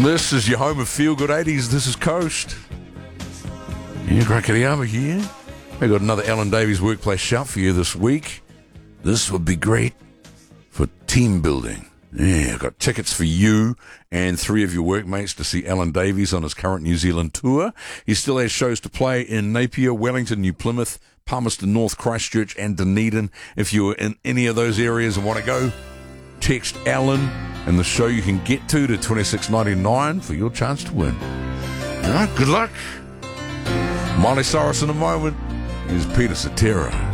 This is your home of Feel Good 80s. This is Coast. Yeah, Krakariama here. I got another Alan Davies workplace shout for you this week. This would be great for team building. Yeah, I've got tickets for you and 3 of your workmates to see Alan Davies on his current New Zealand tour. He still has shows to play in Napier, Wellington, New Plymouth, Palmerston North, Christchurch and Dunedin. If you're in any of those areas and want to go, text Alan and the show you can get to 26.99 for your chance to win. All right, good luck. Miley Cyrus in a moment. Here's Peter Cetera.